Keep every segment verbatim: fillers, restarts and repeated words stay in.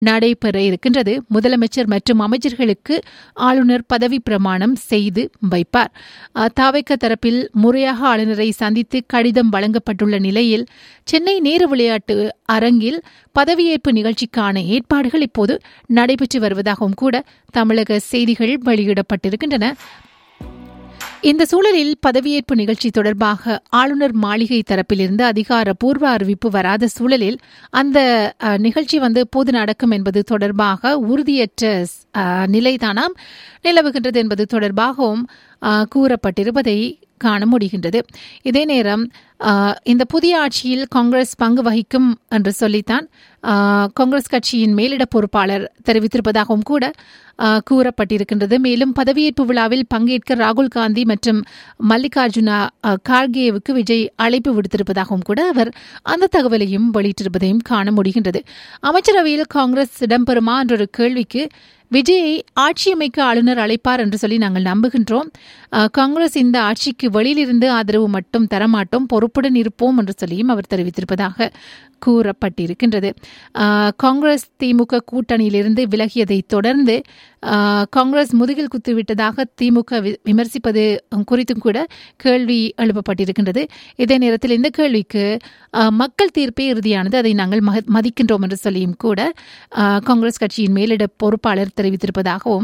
நடைபெற இருக்கின்றது. முதலமைச்சர் மற்றும் அமைச்சர்களுக்கு ஆளுநர் பதவி பிரமாணம் செய்து வைப்பார். தாவேக தரப்பில் முறையாக ஆளுநரை சந்தித்து கடிதம் வழங்கப்பட்டுள்ள நிலையில் சென்னை நேரு விளையாட்டு அரங்கில் பதவியேற்பு நிகழ்ச்சிக்கான ஏற்பாடுகள் இப்போது நடைபெற்று வருவதாகவும் கூட தமிழக செய்திகள் வெளியிடப்பட்டிருக்கின்றன. இந்த சூழலில் பதவியேற்பு நிகழ்ச்சி தொடர்பாக ஆளுநர் மாளிகை தரப்பிலிருந்து அதிகாரப்பூர்வ அறிவிப்பு வராத சூழலில் அந்த நிகழ்ச்சி வந்து எப்போது நடக்கும் என்பது தொடர்பாக உறுதியற்ற நிலைதானாம் நிலவுகின்றது என்பது தொடர்பாகவும் கூறப்பட்டிருப்பதை காண முடிகின்றது. இதே நேரம் இந்த புதிய ஆட்சியில் காங்கிரஸ் பங்கு வகிக்கும் என்று சொல்லித்தான் காங்கிரஸ் கட்சியின் மேலிட பொறுப்பாளர் தெரிவித்திருப்பதாகவும் கூட கூறப்பட்டிருக்கின்றது. மேலும் பதவியேற்பு விழாவில் பங்கேற்க ராகுல் காந்தி மற்றும் மல்லிகார்ஜுனா கார்கேவுக்கு விஜய் அழைப்பு விடுத்திருப்பதாகவும் கூட அவர் அந்த தகவலையும் வெளியிட்டிருப்பதையும் காண முடிகின்றது. அமைச்சரவையில் காங்கிரஸ் இடம்பெறுமா என்ற ஒரு கேள்விக்கு விஜயை ஆட்சியமைக்க ஆளுநர் அழைப்பார் என்று சொல்லி நாங்கள் நம்புகின்றோம். காங்கிரஸ் இந்த ஆட்சிக்கு வெளியிலிருந்து ஆதரவு மட்டும் தரமாட்டோம், பொறுப்புடன் இருப்போம் என்று சொல்லியும் அவர் தெரிவித்திருப்பதாக கூறப்பட்டிருக்கின்றது. காங்கிரஸ் திமுக கூட்டணியிலிருந்து விலகியதை தொடர்ந்து காங்கிரஸ் முதுகில் குத்துவிட்டதாக திமுக விமர்சிப்பது குறித்தும் கூட கேள்வி எழுப்பப்பட்டிருக்கின்றது. இதே நேரத்தில் இந்த கேள்விக்கு மக்கள் தீர்ப்பே இறுதியானது, அதை நாங்கள் மதிக்கின்றோம் என்று சொல்லியும் கூட காங்கிரஸ் கட்சியின் மேலிட பொறுப்பாளர் தெரிவித்திருப்பதாகவும்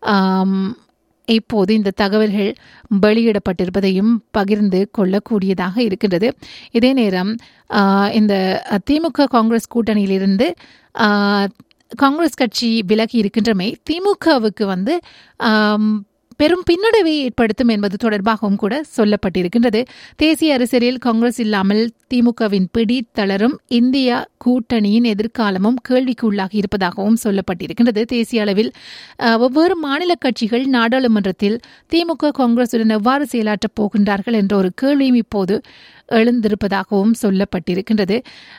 இப்போது இந்த தகவல்கள் வெளியிடப்பட்டிருப்பதையும் பகிர்ந்து கொள்ளக்கூடியதாக இருக்கின்றது. இதே நேரம் இந்த திமுக காங்கிரஸ் கூட்டணியிலிருந்து காங்கிரஸ் கட்சி விலகி இருக்கின்றமை திமுகவுக்கு வந்து பெரும் பின்னடைவை ஏற்படுத்தும் என்பது தொடர்பாகவும் கூட சொல்லப்பட்டிருக்கின்றது. தேசிய அரசியலில் காங்கிரஸ் இல்லாமல் திமுகவின் பிடி தளரும், இந்தியா கூட்டணியின் எதிர்காலமும் கேள்விக்கு உள்ளாகி இருப்பதாகவும் சொல்லப்பட்டிருக்கின்றது. தேசிய அளவில் ஒவ்வொரு மாநில கட்சிகள் நாடாளுமன்றத்தில் திமுக காங்கிரசுடன் எவ்வாறு செயலாற்றப் போகின்றார்கள் என்ற ஒரு கேள்வியும் இப்போது எழுந்திருப்பதாகவும் சொல்லப்பட்டிருக்கின்றது.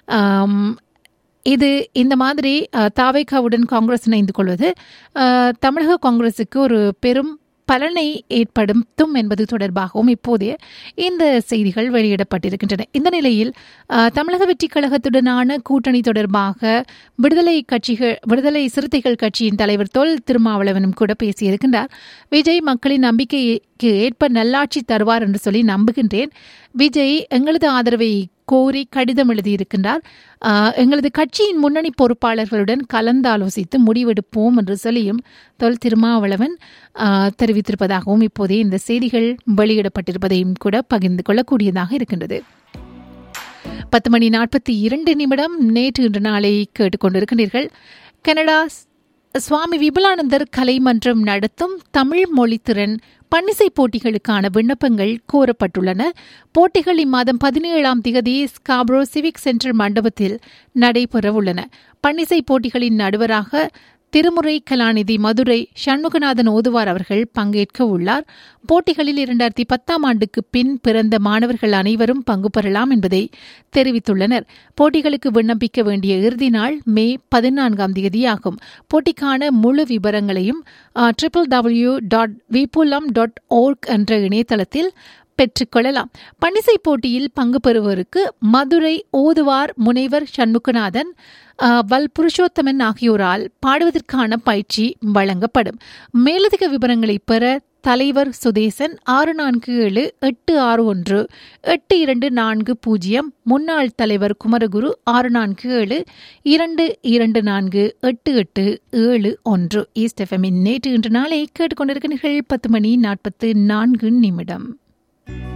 இது இந்த மாதிரி தாவேகாவுடன் காங்கிரஸ் இணைந்து கொள்வது தமிழக காங்கிரசுக்கு ஒரு பெரும் பலனை ஏற்படுத்தும் என்பது தொடர்பாகவும் இப்போதைய இந்த செய்திகள் வெளியிடப்பட்டிருக்கின்றன. இந்த நிலையில் தமிழக வெற்றிக் கழகத்துடனான கூட்டணி தொடர்பாக விடுதலை கட்சிகள் விடுதலை சிறுத்தைகள் கட்சியின் தலைவர் தொல் திருமாவளவனும் கூட பேசியிருக்கின்றார். விஜய் மக்களின் நம்பிக்கைக்கு ஏற்ப நல்லாட்சி தருவார் என்று சொல்லி நம்புகின்றேன். விஜய் எங்களது ஆதரவை கோரி கடிதம் எழுதியிருக்கின்றார். எங்களது கட்சியின் முன்னணி பொறுப்பாளர்களுடன் கலந்தாலோசித்து முடிவெடுப்போம் என்று சொல்லியும் தொல் திருமாவளவன் தெரிவித்திருப்பதாகவும் இப்போதே இந்த செய்திகள் வெளியிடப்பட்டிருப்பதையும் கூட பகிர்ந்து கொள்ளக்கூடியதாக இருக்கின்றது. பத்து மணி நாற்பத்தி இரண்டு நிமிடம் நேற்று இன்று நாளை கேட்டுக்கொண்டிருக்கின்றீர்கள். கனடா சுவாமி விபுலானந்தர் கலைமன்றம் நடத்தும் தமிழ் மொழித்திறன் பன்னிசை போட்டிகளுக்கான விண்ணப்பங்கள் கோரப்பட்டுள்ளன. போட்டிகள் இம்மாதம் பதினேழாம் திகதி ஸ்காப்ரோ சிவிக் சென்டர் மண்டபத்தில் நடைபெறவுள்ளன. பன்னிசை போட்டிகளின் நடுவராக திருமுறை கலாநிதி மதுரை சண்முகநாதன் ஓதுவார் அவர்கள் பங்கேற்க உள்ளார். போட்டிகளில் இரண்டாயிரத்தி பத்தாம் ஆண்டுக்கு பின் பிறந்த மாணவர்கள் அனைவரும் பங்கு பெறலாம் என்பதை தெரிவித்துள்ளனர். போட்டிகளுக்கு விண்ணப்பிக்க வேண்டிய இறுதி நாள் மே பதினான்காம் தேதியாகும். போட்டிக்கான முழு விவரங்களையும் triple W dot Vipulam dot work என்ற இணையதளத்தில் பெற்றுக்கொள்ளலாம். பன்னிசை போட்டியில் பங்கு பெறுவோருக்கு மதுரை ஓதுவார் முனைவர் சண்முகநாதன் வல் புருஷோத்தமன் ஆகியோரால் பாடுவதற்கான பயிற்சி வழங்கப்படும். மேலதிக விவரங்களை பெற தலைவர் சுதேசன் ஆறு நான்கு ஏழு எட்டு ஆறு ஒன்று எட்டு இரண்டு நான்கு பூஜ்ஜியம், முன்னாள் தலைவர் குமரகுரு ஆறு நான்கு ஏழு இரண்டு இரண்டு நான்கு எட்டு எட்டு ஏழு ஒன்று. ஈஸ்ட் எஃப்எம்மின் நேற்று இன்று நாளை கேட்டுக்கொண்டிருக்கிறீர்கள். பத்து மணி நாற்பத்து நான்கு நிமிடம்.